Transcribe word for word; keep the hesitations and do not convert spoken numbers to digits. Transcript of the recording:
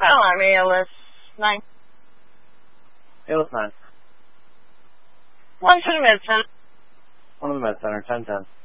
I'm A L S nine. A L S nine. One to the med center. One of the med center, ten ten.